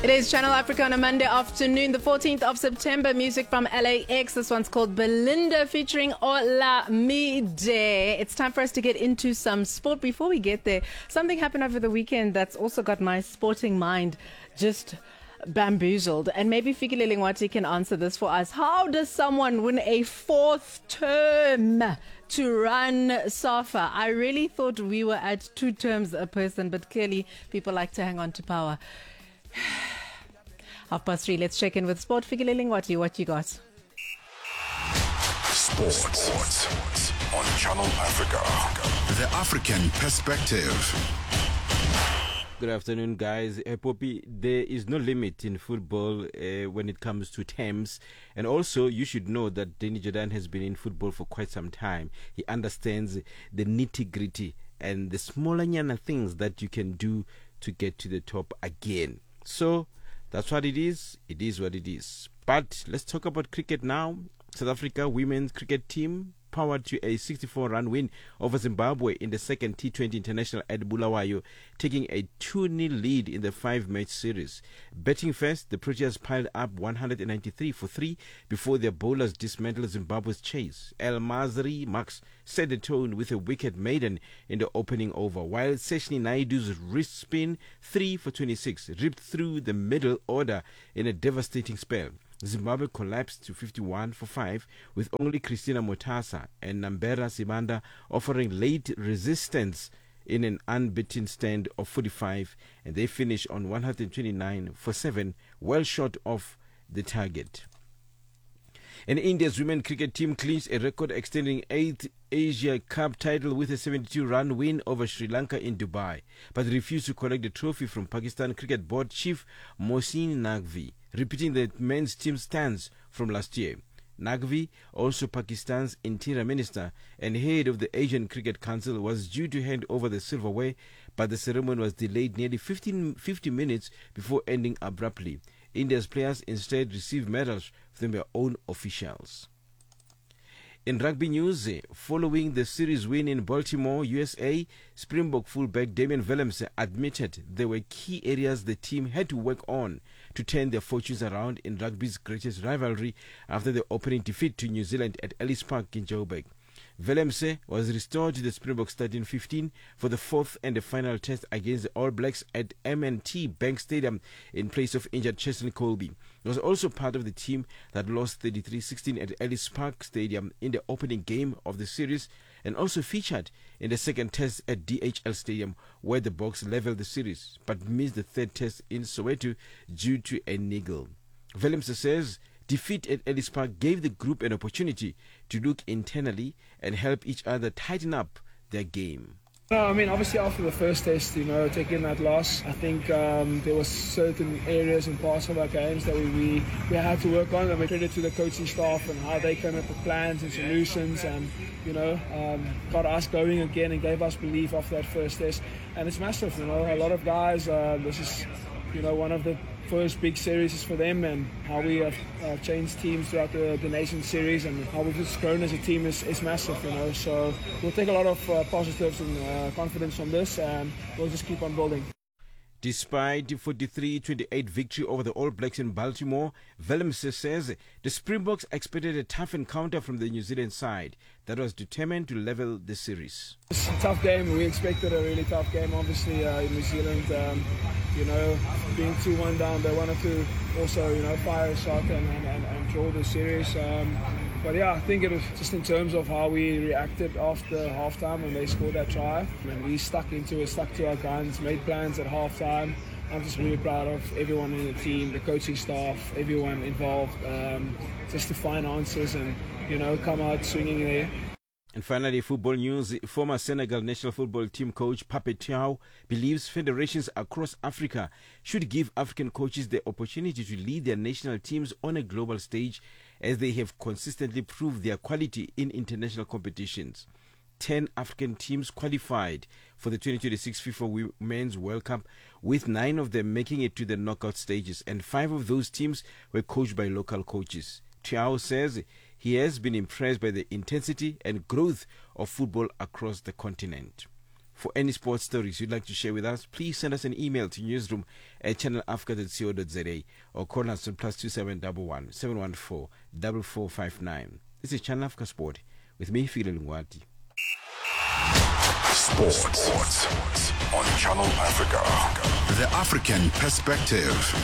It is Channel Africa on a Monday afternoon, the 14th of September. Music from LAX. This one's called Belinda featuring Olamide. It's time for us to get into some sport. Before we get there, something happened over the weekend that's also got my sporting mind just bamboozled. And maybe Fikile Lingwati can answer this for us. How does someone win a fourth term to run SAFA? I really thought we were at 2 terms a person, but clearly people like to hang on to power. 3:30, let's check in with Sport. Fikile Lingwati, what you got? Sports on Channel Africa. The African perspective. Good afternoon, guys. Poppy, there is no limit in football when it comes to terms. And also, you should know that Danny Jordan has been in football for quite some time. He understands the nitty-gritty and the smaller nyana things that you can do to get to the top again. So, that's what it is. It is what it is. But let's talk about cricket now. South Africa women's cricket team powered to a 64-run win over Zimbabwe in the second T20 International at Bulawayo, taking a 2-0 lead in the 5-match series. Batting first, the Proteas piled up 193 for 3 before their bowlers dismantled Zimbabwe's chase. El Masri Max set the tone with a wicket maiden in the opening over, while Seshni Naidu's wrist spin 3 for 26 ripped through the middle order in a devastating spell. Zimbabwe collapsed to 51 for 5, with only Christina Motasa and Nambera Sibanda offering late resistance in an unbeaten stand of 45, and they finished on 129 for 7, well short of the target. And India's women's cricket team clinched a record-extending 8th Asia Cup title with a 72-run win over Sri Lanka in Dubai, but refused to collect the trophy from Pakistan Cricket Board chief Mohsin Naqvi, repeating the men's team's stance from last year. Naqvi, also Pakistan's interior minister and head of the Asian Cricket Council, was due to hand over the silverware, but the ceremony was delayed nearly 50 minutes before ending abruptly. India's players instead received medals from their own officials. In rugby news, following the series win in Baltimore, USA, Springbok fullback Damian Willemse admitted there were key areas the team had to work on to turn their fortunes around in rugby's greatest rivalry after the opening defeat to New Zealand at Ellis Park in Joburg. Willemse was restored to the Springbok starting 15 for the fourth and the final test against the All Blacks at M&T Bank Stadium in place of injured Cheslin Colby. He was also part of the team that lost 33-16 at Ellis Park Stadium in the opening game of the series, and also featured in the second test at DHL Stadium, where the Boks leveled the series but missed the third test in Soweto due to a niggle. Willemse says defeat at Ellis Park gave the group an opportunity to look internally and help each other tighten up their game. No, I mean, obviously after the first test, taking that loss, I think there was certain areas and parts of our games that we had to work on. I mean, credit to the coaching staff and how they came up with plans and solutions, and got us going again and gave us belief after that first test. And it's massive, a lot of guys. This is one of the first big series for them, and how we have changed teams throughout the Nation Series and how we've just grown as a team is massive, so we'll take a lot of positives and confidence from this, and we'll just keep on building. Despite the 43-28 victory over the All Blacks in Baltimore, Willemse says the Springboks expected a tough encounter from the New Zealand side that was determined to level the series. It's a tough game. We expected a really tough game, obviously, in New Zealand. Being 2-1 down, they wanted to also, fire a shot and draw the series. But yeah, I think it was just in terms of how we reacted after halftime when they scored that try. And we stuck to our guns, made plans at halftime. I'm just really proud of everyone in the team, the coaching staff, everyone involved, just to find answers and, come out swinging there. And finally, football news. Former Senegal national football team coach Pape Thiaw believes federations across Africa should give African coaches the opportunity to lead their national teams on a global stage, as they have consistently proved their quality in international competitions. 10 African teams qualified for the 2026 FIFA Women's World Cup, with 9 of them making it to the knockout stages, and 5 of those teams were coached by local coaches. Thiaw says he has been impressed by the intensity and growth of football across the continent. for any sports stories you'd like to share with us, please send us an email to newsroom@channelafrica.co.za or call us on +2711 714 4459. This is Channel Africa Sport with me, Fikile Lingwati. Sports on Channel Africa. The African perspective.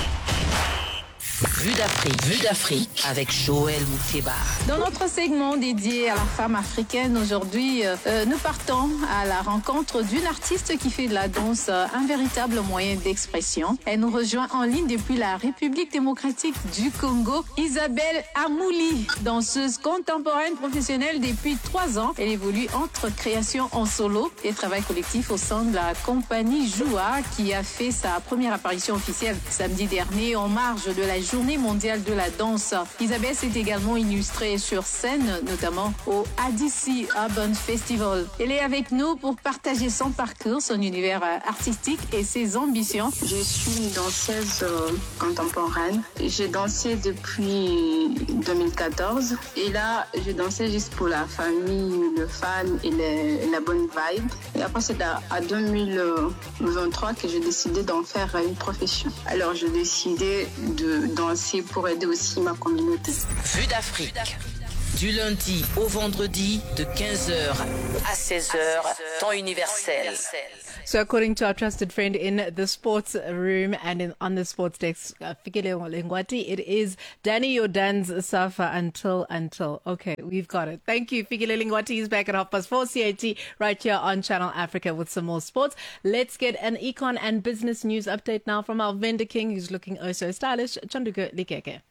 Vue d'Afrique avec Joël Mouteba. Dans notre segment dédié à la femme africaine, aujourd'hui, nous partons à la rencontre d'une artiste qui fait de la danse un véritable moyen d'expression. Elle nous rejoint en ligne depuis la République démocratique du Congo, Isabelle Amouli, danseuse contemporaine professionnelle depuis 3 ans. Elle évolue entre création en solo et travail collectif au sein de la compagnie Joua, qui a fait sa première apparition officielle samedi dernier en marge de la Journée mondiale de la danse. Isabelle s'est également illustrée sur scène, notamment au ADC Urban Festival. Elle est avec nous pour partager son parcours, son univers artistique et ses ambitions. Je suis une danseuse contemporaine. J'ai dansé depuis 2014 et là, je dansais juste pour la famille, le fan et la bonne vibe. Et après, c'est à 2023 que j'ai décidé d'en faire une profession. Alors, j'ai décidé de danser pour aider aussi ma communauté. Vue d'Afrique, du lundi au vendredi de 15h à 16h, temps universel. So according to our trusted friend in the sports room and on the sports desk, Fikile Lingwati, it is Danny Jordan's Safa until. Okay, we've got it. Thank you. Fikile Lingwati is back at 4:30 CAT right here on Channel Africa with some more sports. Let's get an econ and business news update now from our vendor king who's looking oh so stylish, Chanduka Likeke.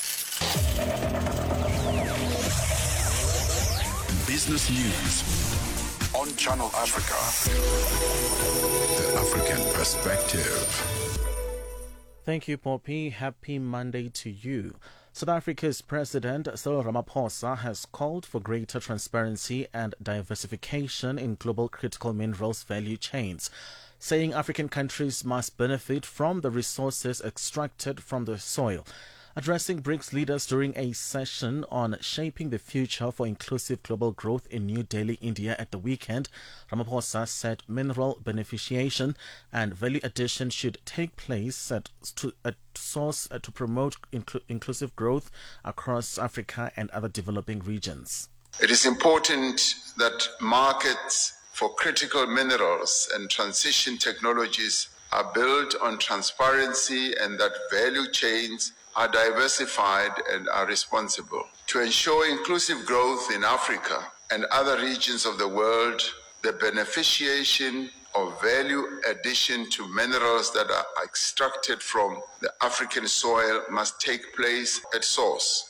Business news on Channel Africa. The African perspective. Thank you, Poppy. Happy Monday to you. South Africa's President Cyril Ramaphosa has called for greater transparency and diversification in global critical minerals value chains, saying African countries must benefit from the resources extracted from the soil. Addressing BRICS leaders during a session on shaping the future for inclusive global growth in New Delhi, India at the weekend, Ramaphosa said mineral beneficiation and value addition should take place at source to promote inclusive growth across Africa and other developing regions. It is important that markets for critical minerals and transition technologies are built on transparency and that value chains are diversified and are responsible. To ensure inclusive growth in Africa and other regions of the world, the beneficiation of value addition to minerals that are extracted from the African soil must take place at source.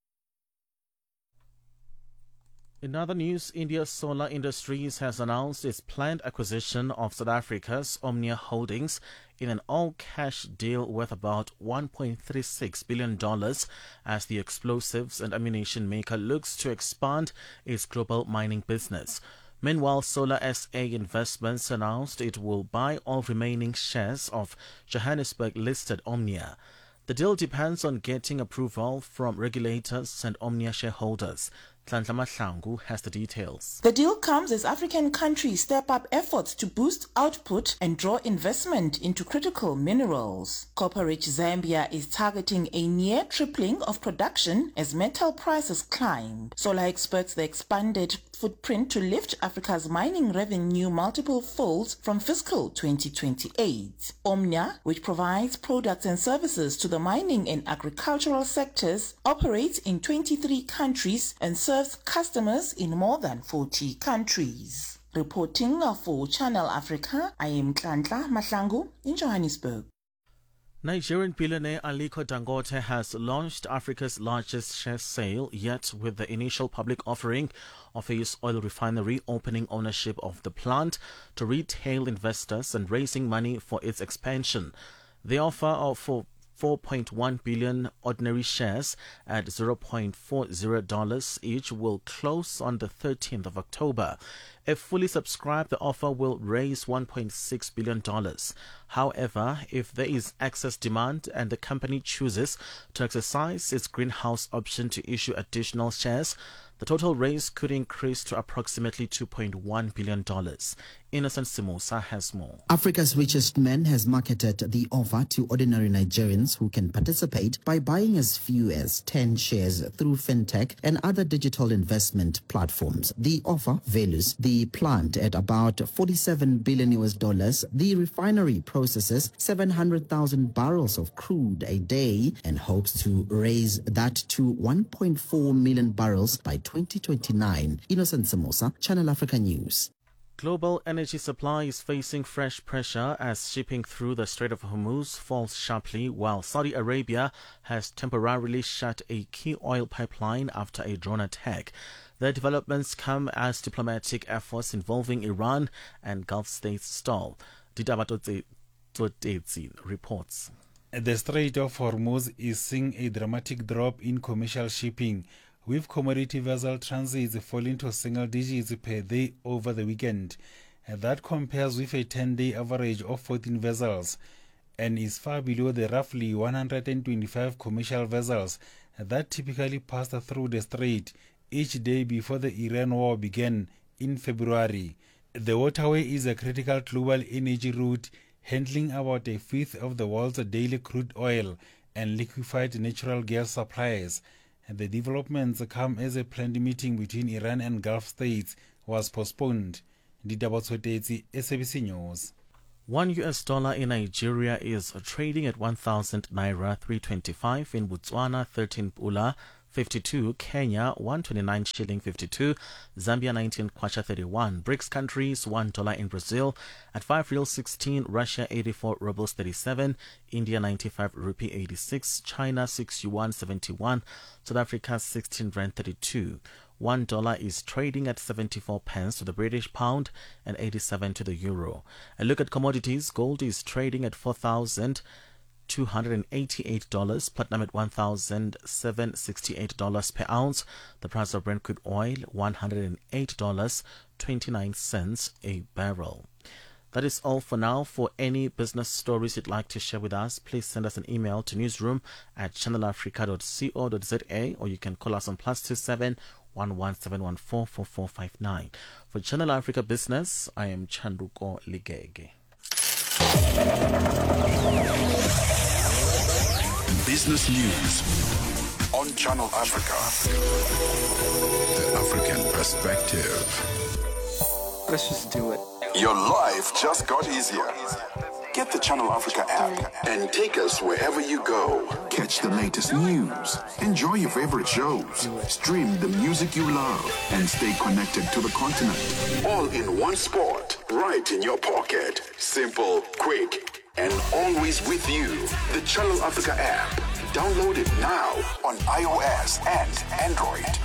In other news, India's Solar Industries has announced its planned acquisition of South Africa's Omnia Holdings in an all-cash deal worth about $1.36 billion as the explosives and ammunition maker looks to expand its global mining business. Meanwhile, Solar SA Investments announced it will buy all remaining shares of Johannesburg-listed Omnia. The deal depends on getting approval from regulators and Omnia shareholders. Tlanhla Mahlangu has the details. The deal comes as African countries step up efforts to boost output and draw investment into critical minerals. Copper-rich Zambia is targeting a near tripling of production as metal prices climb. Solar expects the expanded footprint to lift Africa's mining revenue multiple folds from fiscal 2028. Omnia, which provides products and services to the mining and agricultural sectors, operates in 23 countries and serves customers in more than 40 countries. Reporting for Channel Africa, I am Tlanhla Mahlangu in Johannesburg. Nigerian billionaire Aliko Dangote has launched Africa's largest share sale yet, with the initial public offering of his oil refinery opening ownership of the plant to retail investors and raising money for its expansion. The offer of 4.1 billion ordinary shares at $0.40 each will close on the 13th of October. If fully subscribed, the offer will raise $1.6 billion. However, if there is excess demand and the company chooses to exercise its greenhouse option to issue additional shares, The total raise could increase to approximately $2.1 billion. Innocent Simosa has more. Africa's Richest Man has marketed the offer to ordinary Nigerians who can participate by buying as few as 10 shares through fintech and other digital investment platforms. The offer values the plant at about $47 billion. The refinery processes 700,000 barrels of crude a day and hopes to raise that to 1.4 million barrels by 2029. Innocent Simosa, Channel Africa News. Global energy supply is facing fresh pressure as shipping through the Strait of Hormuz falls sharply, while Saudi Arabia has temporarily shut a key oil pipeline after a drone attack. The developments come as diplomatic efforts involving Iran and Gulf states stall. Didaba Totezi reports. The Strait of Hormuz is seeing a dramatic drop in commercial shipping, with commodity vessel transits falling to single digits per day over the weekend. That compares with a 10-day average of 14 vessels and is far below the roughly 125 commercial vessels that typically passed through the strait each day before the Iran war began in February. The waterway is a critical global energy route, handling about a fifth of the world's daily crude oil and liquefied natural gas supplies. The developments come as a planned meeting between Iran and Gulf states was postponed. Didaba SABC News. $1 in Nigeria is trading at 1,000 naira 325, in Botswana 13 pula 52, Kenya 129 shilling 52, Zambia 19 kwacha 31, BRICS countries $1 in Brazil at 5 real 16, Russia 84 rubles 37, India 95 rupee 86, China 6 yuan 71, South Africa 16 rand 32. $1 is trading at 74 pence to the British pound and 87 to the euro. A look at commodities: gold is trading at $4,288, platinum at $1,768 per ounce. The price of Brent crude oil $108.29 a barrel. That is all for now. For any business stories you'd like to share with us, please send us an email to newsroom@channelafrica.co.za, or you can call us on +27 11714 4459. For Channel Africa Business, I am Chanduko Ligege. Business news on Channel Africa. The African perspective. Let's just do it. Your life just got easier. Get the Channel Africa app and take us wherever you go. Catch the latest news, enjoy your favorite shows, stream the music you love, and stay connected to the continent. All in one spot, right in your pocket. Simple, quick, and always with you. The Channel Africa app. Download it now on iOS and Android.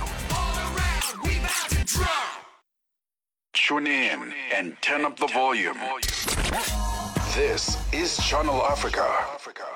Tune in and turn up the volume. This is Channel Africa.